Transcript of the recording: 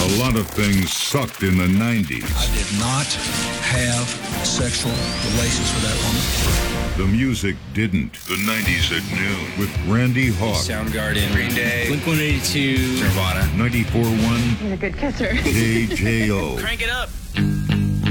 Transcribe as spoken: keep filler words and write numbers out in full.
A lot of things sucked in the nineties. I did not have sexual relations with that woman. The music didn't. The nineties at noon with Randy Hawk. Soundgarden, Green Day, Blink one eighty-two, Nirvana. ninety-four point one He's a good kisser. K J O. Crank it up.